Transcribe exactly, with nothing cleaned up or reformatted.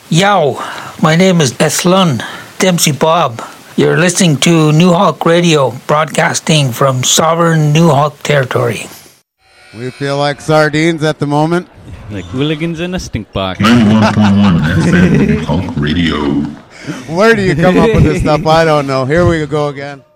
Yow, my name is Eslun Dempsey Bob. You're listening to New Hawk Radio, broadcasting from sovereign New Hawk territory. We feel like sardines at the moment. Like hooligans in a stink box. ninety-one point one New Hawk Radio. Where do you come up with this stuff? I don't know. Here we go again.